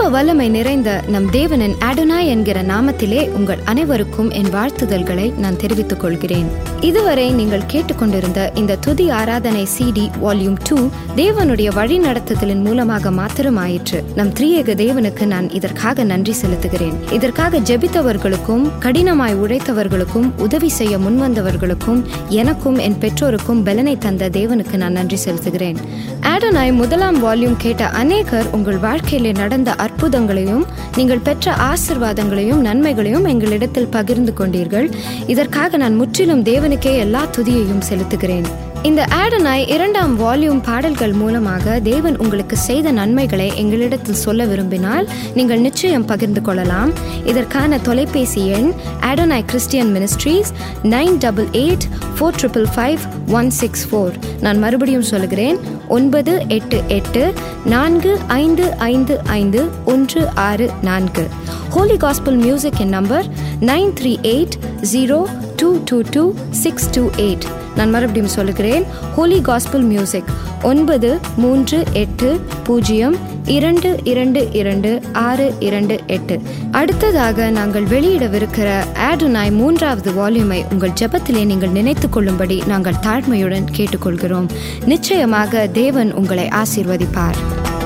வல்லமை நிறைந்த நம் தேவனின் அடோனாய் என்கிற நாமத்திலே உங்கள் அனைவருக்கும் என் வாழ்த்துதல்களை நான் தெரிவித்துக் கொள்கிறேன். இதுவரை நீங்கள் கேட்டுக்கொண்டிருந்த இந்த துதி ஆராதனை CD வால்யூம் 2 தேவனுடைய வழி நடத்துதலின் மூலமாக மாத்திரமாயிற்று. நம் திரியேக தேவனுக்கு நான் இதற்காக நன்றி செலுத்துகிறேன். இதற்காக ஜெபித்தவர்களுக்கும் கடினமாய் உழைத்தவர்களுக்கும் உதவி செய்ய முன்வந்தவர்களுக்கும் எனக்கும் என் பெற்றோருக்கும் பலனை தந்த தேவனுக்கு நான் நன்றி செலுத்துகிறேன். அடோனாய் முதலாம் வால்யூம் கேட்ட அநேகர் உங்கள் வாழ்க்கையிலே நடந்த அற்புதங்களையும் நீங்கள் பெற்ற ஆசீர்வாதங்களையும் நன்மைகளையும் எங்களிடத்தில் பகிர்ந்து கொண்டீர்கள். இதற்காக நான் முற்றிலும் தேவனுக்கே எல்லா துதியையும் செலுத்துகிறேன். இந்த அடோனாய் 2ஆம் வால்யூம் பாடல்கள் மூலமாக தேவன் உங்களுக்கு செய்த நன்மைகளை எங்களிடத்தில் சொல்ல விரும்பினால் நீங்கள் நிச்சயம் பகிர்ந்து கொள்ளலாம். இதற்கான தொலைபேசி எண் அடோனாய் கிறிஸ்டியன் மினிஸ்ட்ரீஸ் 9884555164. நான் மறுபடியும் சொல்கிறேன், 9884555164. ஹோலி காஸ்பல் மியூசிக் என் நம்பர் 9380222628. நான் மறுபடியும் சொல்லுகிறேன், ஹோலி காஸ்பல் மியூசிக் 9380222628. அடுத்ததாக நாங்கள் வெளியிடவிருக்கிற அடோனாய் 3ஆவது வால்யூமை உங்கள் ஜெபத்திலே நீங்கள் நினைத்துக் கொள்ளும்படி நாங்கள் தாழ்மையுடன் கேட்டுக்கொள்கிறோம். நிச்சயமாக தேவன் உங்களை ஆசீர்வதிப்பார்.